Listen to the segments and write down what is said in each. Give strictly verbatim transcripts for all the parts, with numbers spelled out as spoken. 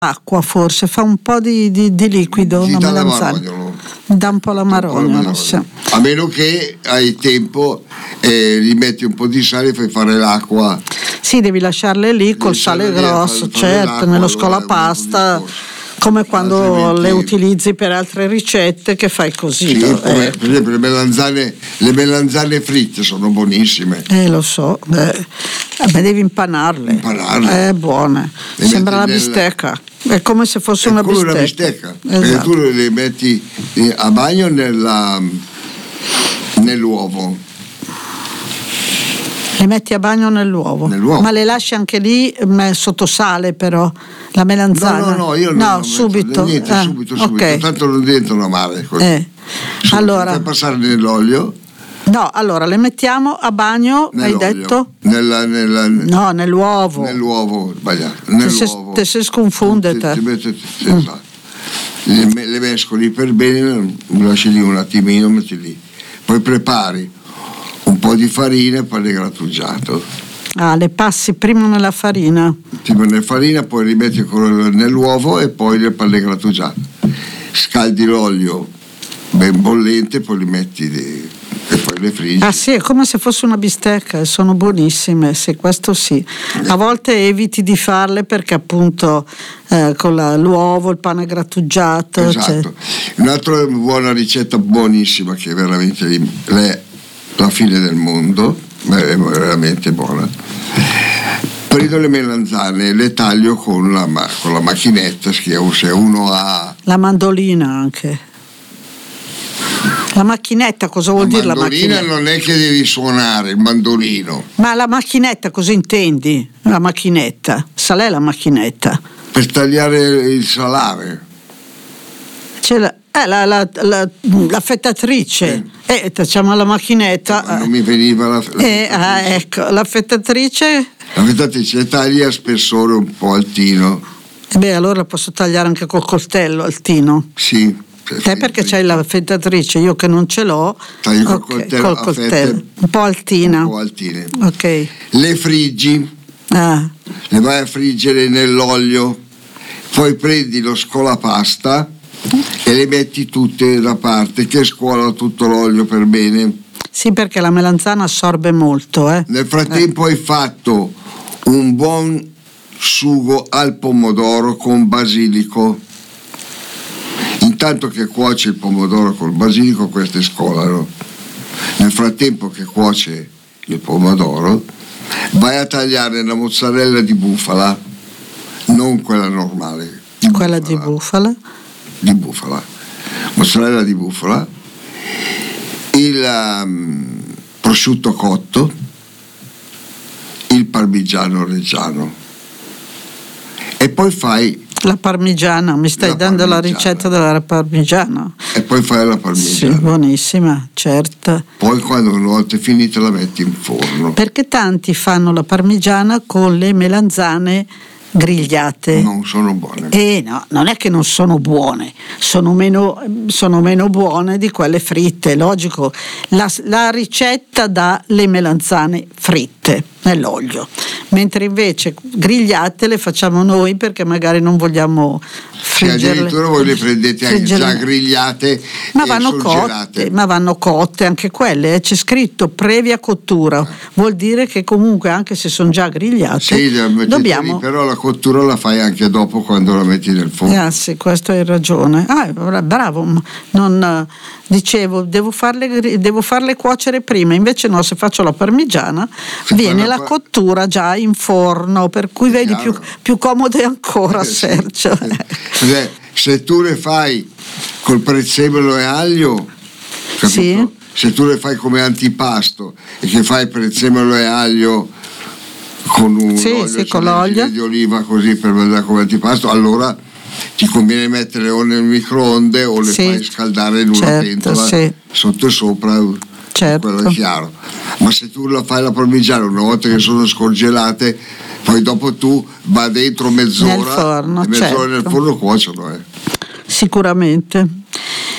acqua, forse fa un po' di, di, di liquido, Ti una dà la melanzana. marognolo. Dà un po' la marogna, sì. A meno che hai tempo e gli metti un po' di sale e fai fare l'acqua. Sì, devi lasciarle lì col sale grosso, certo, nello scolapasta, come quando le utilizzi per altre ricette che fai così. Sì, eh. come, per esempio le melanzane, le melanzane fritte sono buonissime. Eh, lo so, eh, beh, devi impanarle. Impanarle. È buone. Le Sembra una metti nel- bistecca. È come se fosse È una come bistecca. una bistecca. Esatto. Perché tu le metti eh, a bagno nella, nell'uovo. Le metti a bagno nell'uovo. Nell'uovo. Ma le lasci anche lì mh, sotto sale, però la melanzana. No, no, no, io non no non subito. metto niente, Ah, subito, subito. ok. Tanto non diventano male. Così. Eh. Subito. Allora, Fai passare nell'olio. no, allora le mettiamo a bagno, hai Nell'olio. detto? Nella, nella, No, nell'uovo. Nell'uovo, sbagliato. Te se, Nell'uovo. te se sconfonde Ti- te. ti metti- sì, esatto. le, me- le mescoli per bene, lo lasci lì un attimino, metti lì. Poi prepari un po' di farina e pane grattugiato. Ah, le passi prima nella farina. Ti metti farina, poi rimetti ancora nell'uovo e poi le pane grattugiate. Scaldi l'olio ben bollente, poi li metti di- e poi le friggi. Ah sì, è come se fosse una bistecca, sono buonissime, sì, questo sì. A volte eviti di farle perché appunto eh, con la- l'uovo, il pane grattugiato. Esatto. Cioè, Un'altra buona ricetta buonissima che è veramente lì, è la fine del mondo, è veramente buona. Prendo le melanzane, le taglio con la, ma- con la macchinetta, se uno ha la mandolina anche. La macchinetta, cosa vuol la dire la mandolina, macchinetta? non è che devi suonare il mandolino, Ma la macchinetta cosa intendi? La macchinetta, sa lei la macchinetta? per tagliare il salame. C'è la, eh, la, la, la, l'affettatrice, e eh, facciamo la macchinetta. Ma non mi veniva la, la Eh, ah, ecco, l'affettatrice. La fettatrice taglia a spessore un po' altino. E beh, allora posso tagliare anche col coltello altino. Sì. Eh, perché c'hai l'affettatrice, io che non ce l'ho. Tagli col Ok, coltello, col a coltello. fette Un po' altina. un po' altine. Ok. Le friggi, Ah, le vai a friggere nell'olio, poi prendi lo scolapasta e le metti tutte da parte, che scuola tutto l'olio per bene. sì, perché la melanzana assorbe molto, eh. Nel frattempo hai fatto un buon sugo al pomodoro con basilico. Intanto che cuoce il pomodoro col basilico, queste scolano. Nel frattempo che cuoce il pomodoro, vai a tagliare la mozzarella di bufala, non quella normale. Di Quella bufala, di bufala. Di bufala. Mozzarella di bufala, il um, prosciutto cotto, il parmigiano reggiano. E poi fai La parmigiana, mi stai La dando la parmigiana. ricetta della parmigiana? e poi fai la Sì, parmigiana. buonissima, certo. Poi quando una volta è finita la metti in forno. Perché tanti fanno la parmigiana con le melanzane grigliate. Non sono buone. E no, non è che non sono buone, sono meno, sono meno buone di quelle fritte, logico. La, la ricetta dà le melanzane fritte nell'olio, mentre invece grigliate le facciamo noi perché magari non vogliamo Se friggerle. addirittura voi le prendete anche friggerle. già grigliate Ma e vanno surgelate. cotte, ma vanno cotte anche quelle, eh. C'è scritto previa cottura, vuol dire che comunque anche se sono già grigliate Sì, la mettete dobbiamo. lì, però la cottura la fai anche dopo quando la metti nel forno. Ah sì, questo hai ragione. Ah, bravo, non, eh, dicevo, devo farle, devo farle cuocere prima, invece no, se faccio la parmigiana Se viene fai la la pa- cottura già in forno, per cui È vedi chiaro. più, più comode ancora, Eh, sì. Sergio. Cioè, se tu le fai col prezzemolo e aglio, capito? Sì. Se tu le fai come antipasto e che fai prezzemolo e aglio con un Sì, olio, sì, cioè con le l'olio. gire di oliva così per mangiare come antipasto, allora ti conviene mettere o nel microonde o le Sì. fai scaldare in una Certo, pentola sì. sotto e sopra. Certo. Quello è chiaro. Ma se tu la fai la parmigiana una volta che sono scongelate, poi dopo tu va dentro mezz'ora Nel forno, e mezz'ora certo. nel forno cuociono. Eh. Sicuramente.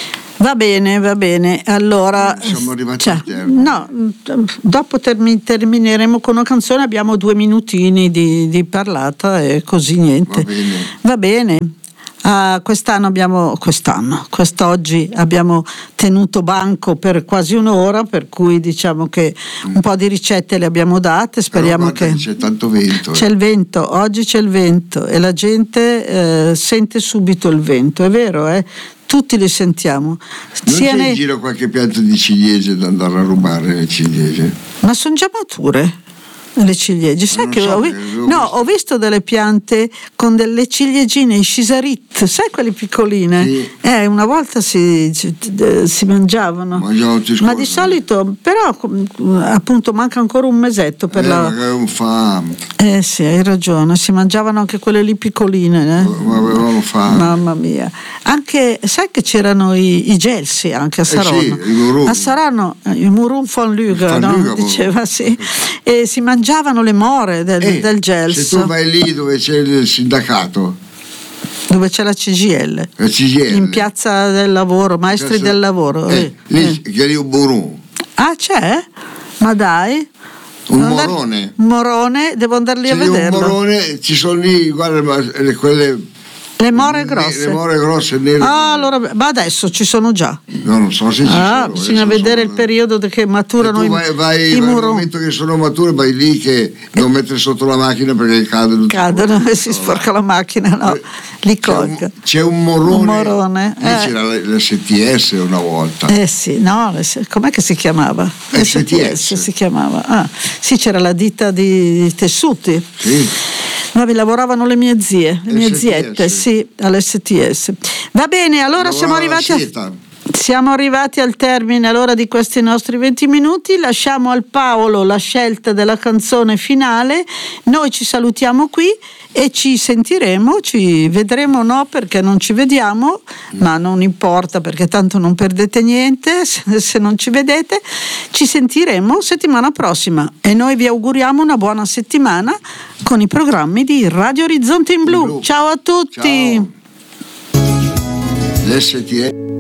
Va bene, va bene. Allora, siamo arrivati cioè, al termine. No, dopo termi- termineremo con una canzone, abbiamo due minutini di, di parlata e così niente. Va bene. Va bene. Ah, quest'anno abbiamo, quest'anno, quest'oggi abbiamo tenuto banco per quasi un'ora, per cui diciamo che un po' di ricette le abbiamo date, speriamo Però guarda, che c'è tanto vento. c'è eh. il vento, oggi c'è il vento e la gente eh, sente subito il vento, è vero, eh? Tutti li sentiamo. Non Sia c'è nei- in giro qualche pianto di ciliegie da andare a rubare le ciliegie? Ma sono già mature le ciliegie, sai Non che so, ho, vi- che l'ho no, visto. ho visto delle piante con delle ciliegine, i cisarit, sai quelle piccoline? Sì. Eh, una volta si, si, si mangiavano. Mangiavano tutti Ma di scorsi. solito, però appunto manca ancora un mesetto per Eh, la. magari un fame. Eh sì, hai ragione, si mangiavano anche quelle lì piccoline, eh? Ma avevamo fame. Mamma mia. Anche, sai che c'erano i, i gelsi anche a Saronno? sì, i murun. A Saronno, eh, i murun von Lüger, no? Lüger, Diceva sì. E si mangiavano le more del, Eh, del Se gelso, tu vai lì dove c'è il sindacato, dove c'è la C G I L, la C G I L, in piazza del lavoro, maestri Piazza- del lavoro. eh, eh. lì che lì un burun, Ah, c'è? Ma dai. un Devo andare- morone. Un morone, devo andare lì C'è a lì un vederlo. morone, ci sono lì, guarda, ma le- quelle Le more le- grosse. Le more grosse nere. Ah, allora, ma adesso ci sono già. No, non so se ci Ah, sono. bisogna adesso vedere sono- il periodo che maturano E i, tu vai, vai, i vai al murun. momento che sono mature, vai lì che non mettere sotto la macchina perché cadono. Cadono e si sporca la macchina, no, li C'è colga. un, c'è un morone. Un morone, Lì eh. c'era l'S T S una volta. Eh sì, no, le- com'è che si chiamava? S T S. si chiamava. Ah, sì, c'era la ditta di, di tessuti. Sì. No, vi lavoravano le mie zie, le mie S T S. ziette, sì, all'S T S. Va bene, allora siamo Lavorava arrivati la a, seta. siamo arrivati al termine allora di questi nostri venti minuti. Lasciamo al Paolo la scelta della canzone finale. Noi ci salutiamo qui e ci sentiremo, ci vedremo, no, perché non ci vediamo, ma non importa perché tanto non perdete niente se, se non ci vedete. Ci sentiremo settimana prossima e noi vi auguriamo una buona settimana con i programmi di Radio Orizzonte in Blu. Blu. Ciao a tutti. Ciao. L'S T S.